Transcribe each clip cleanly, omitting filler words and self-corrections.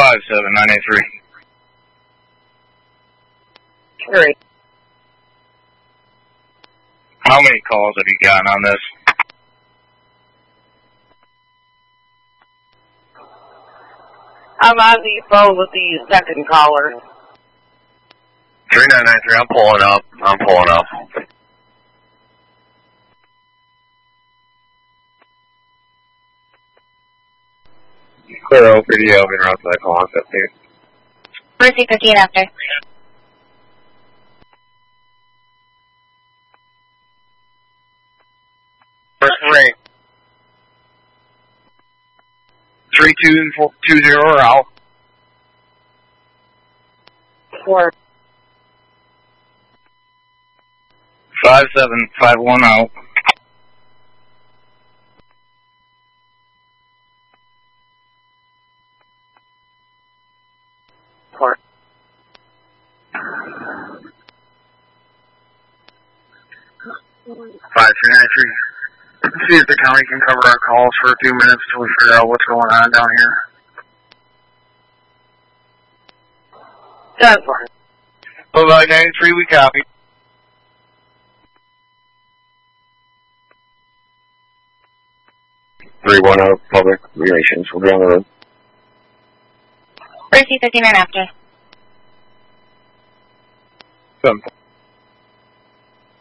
57983. Great. How many calls have you gotten on this? I'm on the phone with the second caller. 3993, I'm pulling up. Clear OPD, I'll be around to that call on 15. Mercy 15 after. First ring. 3220 or out. 4. 5751 out. Four. 5393. See if the county can cover our calls for a few minutes till we figure out what's going on down here. 10 4. 9593, we copy. Public Relations. We'll be on the road. Mercy 59 after. 7.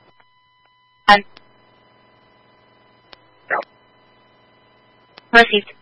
Received.